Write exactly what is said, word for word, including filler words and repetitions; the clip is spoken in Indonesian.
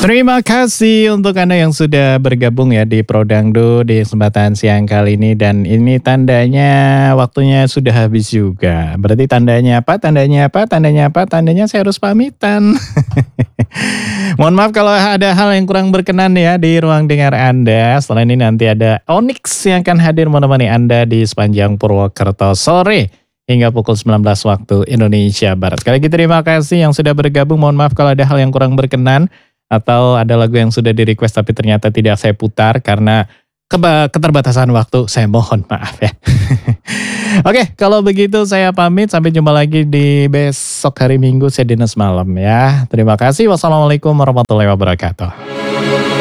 Terima kasih untuk Anda yang sudah bergabung ya di Pro Dangdut di kesempatan siang kali ini. Dan ini tandanya waktunya sudah habis juga. Berarti tandanya apa? Tandanya apa? Tandanya apa? Tandanya saya harus pamitan. Mohon maaf kalau ada hal yang kurang berkenan ya di ruang dengar Anda. Setelah ini nanti ada Onyx yang akan hadir menemani Anda di sepanjang Purwokerto sore hingga pukul sembilan belas waktu Indonesia Barat. Sekali lagi terima kasih yang sudah bergabung. Mohon maaf kalau ada hal yang kurang berkenan atau ada lagu yang sudah di request tapi ternyata tidak saya putar karena keba- keterbatasan waktu. Saya mohon maaf ya. Oke, kalau begitu saya pamit. Sampai jumpa lagi di besok hari Minggu, saya Dinas Malam ya. Terima kasih. Wassalamualaikum warahmatullahi wabarakatuh.